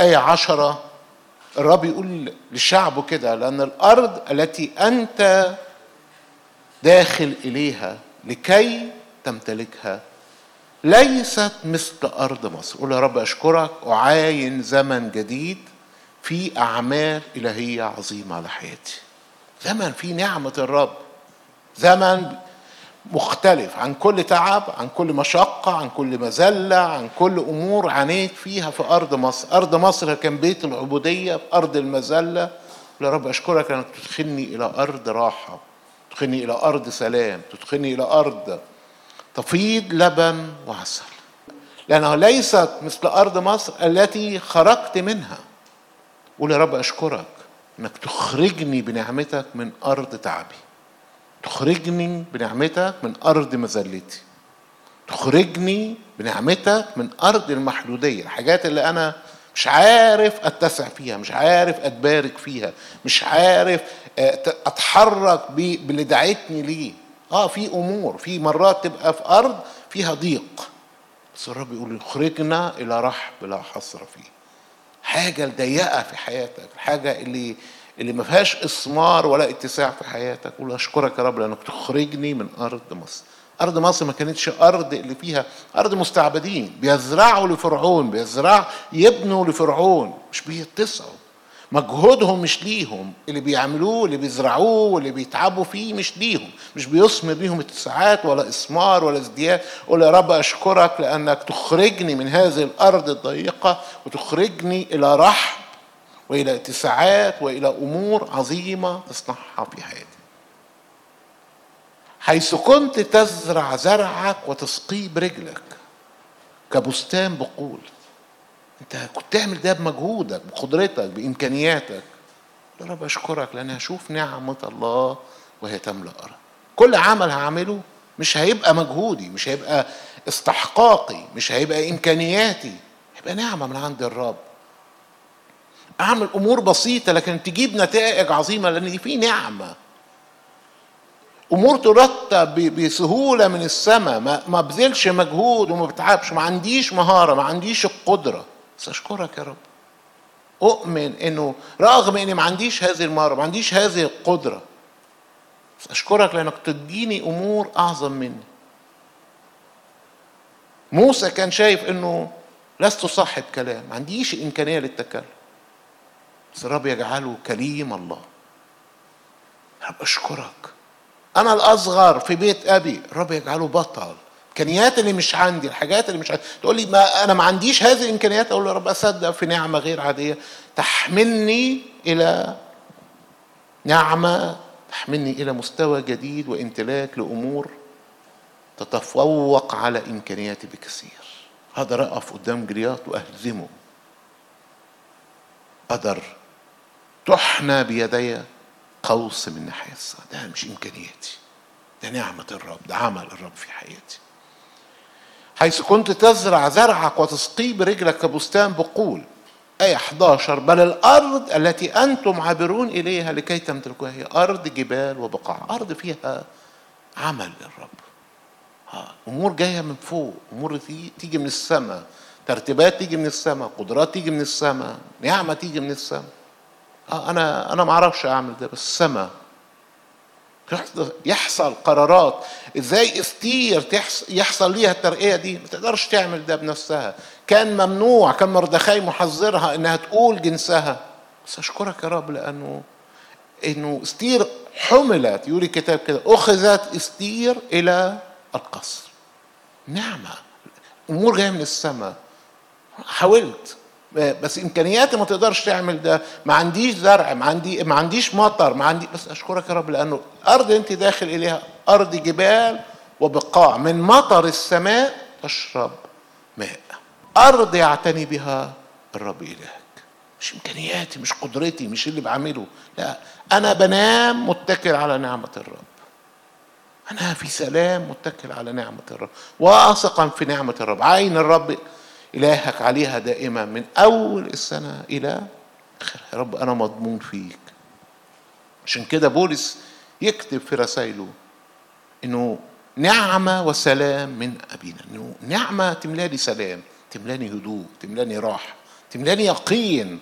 آية 10 الرب يقول لشعبه كده: لأن الأرض التي أنت داخل إليها لكي تمتلكها ليست مثل أرض مصر. قول يا رب أشكرك، أعاين زمن جديد في أعمال إلهية عظيمة على حياتي، زمن في نعمة الرب، زمن مختلف عن كل تعب، عن كل مشقة، عن كل مذلة، عن كل أمور عانيت فيها في أرض مصر. أرض مصر كان بيت العبودية، أرض المذلة. يا رب أشكرك أنك تدخلني إلى أرض راحة، تدخلني إلى أرض سلام، تدخلني إلى أرض تفيض لبن وعسل، لأنها ليست مثل أرض مصر التي خرجت منها. قول يا رب أشكرك أنك تخرجني بنعمتك من أرض تعبي، تخرجني بنعمتك من أرض مذلتي، تخرجني بنعمتك من أرض المحدودية، الحاجات اللي أنا مش عارف أتسع فيها، مش عارف أتبارك فيها، مش عارف أتحرك باللي دعيتني ليه. في أمور، في مرات تبقى في أرض فيها ضيق، بس الرب يقول يخرجنا إلى رحب لا حصر فيه. حاجة ضيقة في حياتك، الحاجة اللي ما فيهاش إثمار ولا اتساع في حياتك، قول أشكرك يا رب لأنك تخرجني من أرض مصر. أرض مصر ما كانتش أرض اللي فيها أرض مستعبدين بيزرعوا لفرعون، يبنوا لفرعون، مش بيتسعوا، مجهودهم مش ليهم، اللي بيعملوه اللي بيزرعوه واللي بيتعبوا فيه مش ليهم، مش بيثمر ليهم اتساعات ولا إثمار ولا ازدياد. قول يا رب أشكرك لأنك تخرجني من هذه الأرض الضيقة وتخرجني إلى رحب وإلى اتساعات وإلى أمور عظيمة تصنعها في حياتي. حيث كنت تزرع زرعك وتسقيه برجلك كبستان بقول. انت كنت تعمل ده بمجهودك، بقدرتك، بإمكانياتك. يا رب أشكرك لأن هشوف نعمة الله وهي تملأ أرض. كل عمل هعمله مش هيبقى مجهودي، مش هيبقى استحقاقي، مش هيبقى إمكانياتي، هيبقى نعمة من عند الرب. أعمل أمور بسيطة لكن تجيب نتائج عظيمة لأن دي في نعمة. أمور ترتب بسهولة من السماء، ما بذلش مجهود وما بتعبش، ما عنديش مهارة، ما عنديش القدرة، بس أشكرك يا رب. أؤمن إنه رغم إني ما عنديش هذه المهارة، ما عنديش هذه القدرة، بس أشكرك لأنك تديني أمور أعظم مني. موسى كان شايف إنه لست صاحب كلام، ما عنديش إمكانية للتكلم، بس الرب يجعله كليم الله. يا رب أشكرك، أنا الأصغر في بيت أبي، الرب يجعله بطل. الإمكانيات اللي مش عندي، الحاجات اللي مش عندي، تقول لي ما أنا ما عنديش هذه الإمكانيات، أقول له يا رب أصدق في نعمة غير عادية تحملني إلى نعمة، تحملني إلى مستوى جديد وامتلاك لأمور تتفوق على إمكانياتي بكثير. أقدر أقف قدام جليات وأهزمه، أقدر تحنى بيدي قوس من نحاس. ده مش إمكانياتي، ده نعمة الرب، ده عمل الرب في حياتي. حيث كنت تزرع زرعك وتسقيه برجلك كبستان بقول. آية 11 بل الأرض التي أنتم عابرون إليها لكي تمتلكوها هي أرض جبال وبقاع، أرض فيها عمل للرب، أمور جاية من فوق، أمور تيجي من السماء، ترتيبات تيجي من السماء، قدرات تيجي من السماء، نعمة تيجي من السماء. أنا ما أعرفش أعمل ده، بس السماء يحصل قرارات. ازاي استير يحصل ليها الترقية دي؟ ما تقدرش تعمل ده بنفسها، كان ممنوع، كان مردخاي محذرها انها تقول جنسها. بس اشكرك يا رب لانه استير حملت، يقول الكتاب كده اخذت استير الى القصر. نعمة، امور جاية من السماء. حاولت بس امكانياتي ما تقدرش تعمل ده، ما عنديش زرع، ما عنديش مطر، بس اشكرك يا رب لانه ارض انت داخل اليها ارض جبال وبقاع، من مطر السماء تشرب ماء، ارض يعتني بها الرب الهك. مش امكانياتي، مش قدرتي، مش اللي بعمله، لا، انا بنام متكل على نعمة الرب، انا في سلام متكل على نعمة الرب، واثقا في نعمة الرب. عين الرب إلهك عليها دائما من أول السنة إلى آخر. يا رب أنا مضمون فيك. عشان كده بولس يكتب في رسائله إنه نعمة وسلام من أبينا، إنه نعمة تملاني سلام، تملاني هدوء، تملاني راحة، تملاني يقين